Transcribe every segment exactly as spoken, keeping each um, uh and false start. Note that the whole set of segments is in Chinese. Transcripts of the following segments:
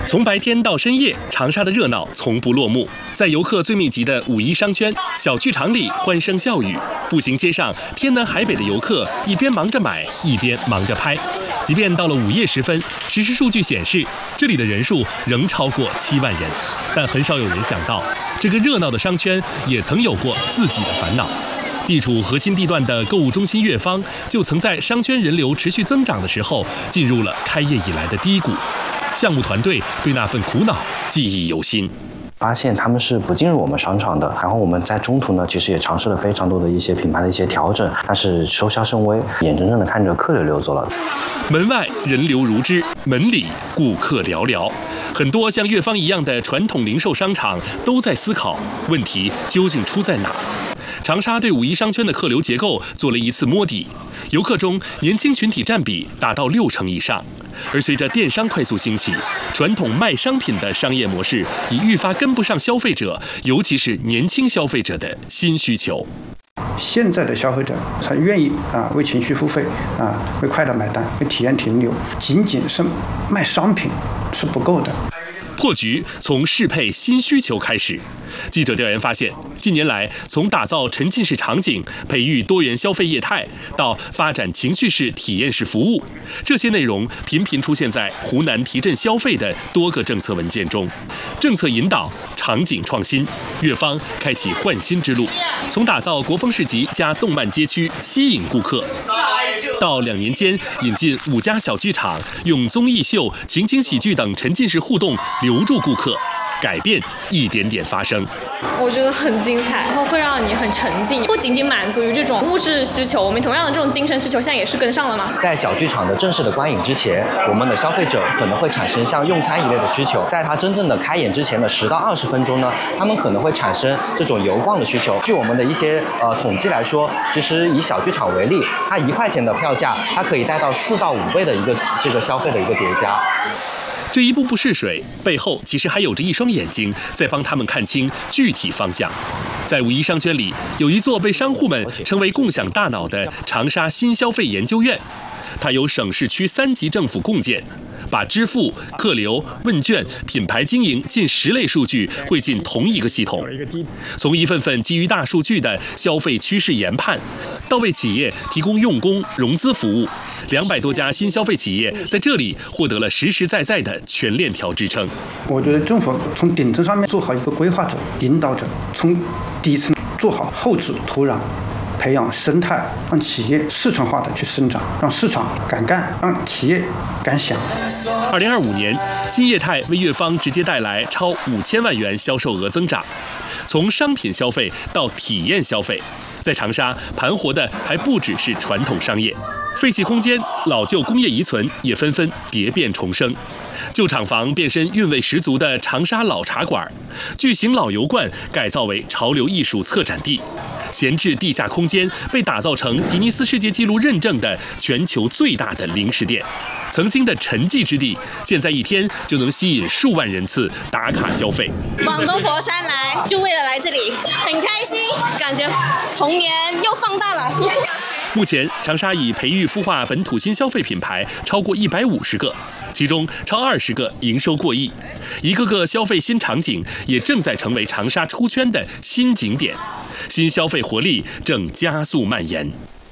从白天到深夜，长沙的热闹从不落幕。在游客最密集的五一商圈，小剧场里欢声笑语，步行街上天南海北的游客一边忙着买，一边忙着拍。即便到了午夜时分，实时数据显示，这里的人数仍超过七万人。但很少有人想到，这个热闹的商圈也曾有过自己的烦恼。地处核心地段的购物中心悦方，就曾在商圈人流持续增长的时候，进入了开业以来的低谷。项目团队对那份苦恼记忆犹新。 发现他们是不进入我们商场的，然后我们在中途呢，其实也尝试了非常多的一些品牌的一些调整，但是收效甚微，眼睁睁的看着客流流走了。 门外人流如织，门里顾客寥寥。很多像悦方一样的传统零售商场都在思考问题究竟出在哪。长沙对五一商圈的客流结构做了一次摸底，游客中年轻群体占比达到六成以上。而随着电商快速兴起，传统卖商品的商业模式已愈发跟不上消费者，尤其是年轻消费者的新需求。 现在的消费者他愿意啊为情绪付费啊为快乐买单为体验停留，仅仅是卖商品是不够的。 破局从适配新需求开始。记者调研发现，近年来从打造沉浸式场景、培育多元消费业态，到发展情绪式体验式服务，这些内容频频出现在湖南提振消费的多个政策文件中。政策引导、场景创新，悦方开启换新之路，从打造国风市集加动漫街区吸引顾客，到两年间引进五家小剧场，用综艺秀、情景喜剧等沉浸式互动留住顾客。改变一点点发生， 我觉得很精彩，然后会让你很沉浸，不仅仅满足于这种物质需求，我们同样的这种精神需求现在也是跟上了嘛。 在小剧场的正式的观影之前，我们的消费者可能会产生像用餐一类的需求，在它真正的开演之前的十到二十分钟呢，他们可能会产生这种游逛的需求。据我们的一些呃统计来说，其实以小剧场为例，它一块钱的票价，它可以带到四到五倍的一个这个消费的一个叠加。 这一步步试水背后，其实还有着一双眼睛在帮他们看清具体方向。在五一商圈里，有一座被商户们称为共享大脑的长沙新消费研究院，它由省市区三级政府共建，把支付、客流、问卷、品牌经营近十类数据汇进同一个系统，从一份份基于大数据的消费趋势研判，到为企业提供用工、融资服务。两百多家新消费企业在这里获得了实实在在的全链条支撑。 我觉得政府从顶层上面做好一个规划者、引导者，从底层做好后置土壤，培养生态，让企业市场化的去生长，让市场敢干，让企业敢想。 二零二五年，新业态为悦方直接带来超五千万元销售额增长。从商品消费到体验消费，在长沙盘活的还不只是传统商业。废弃空间、老旧工业遗存也纷纷蝶变重生，旧厂房变身韵味十足的长沙老茶馆，巨型老油罐改造为潮流艺术策展地，闲置地下空间被打造成吉尼斯世界纪录认证的全球最大的零食店。曾经的沉寂之地，现在一天就能吸引数万人次打卡消费。 广东佛山来就为了来这里，很开心，感觉童年又放大了。 目前，长沙已培育孵化本土新消费品牌超过一百五十个，其中超二十个营收过亿。一个个消费新场景也正在成为长沙出圈的新景点，新消费活力正加速蔓延。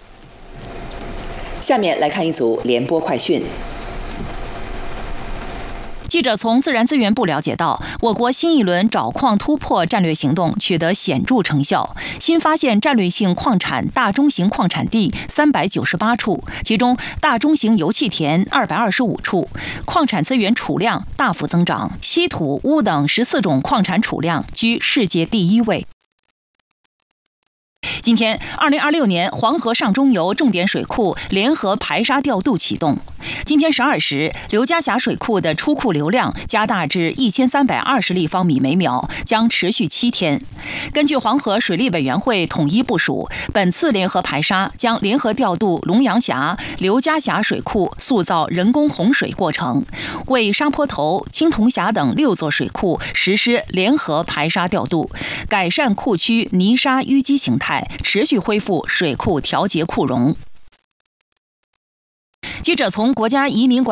下面来看一组联播快讯。 记者从自然资源部了解到，我国新一轮找矿突破战略行动取得显著成效，新发现战略性矿产大中型矿产地三百九十八处，其中大中型油气田二百二十五处，矿产资源储量大幅增长，稀土、钨等十四种矿产储量居世界第一位。今天，二零二六年黄河上中游重点水库联合排沙调度启动。今天十二时，刘家峡水库的出库流量加大至一千三百二十立方米每秒，将持续七天。根据黄河水利委员会统一部署，本次联合排沙将联合调度龙阳峡、刘家峡水库塑造人工洪水过程，为沙坡头、青铜峡等六座水库实施联合排沙调度，改善库区泥沙淤积形态。持续恢复水库调节库容。记者从国家移民管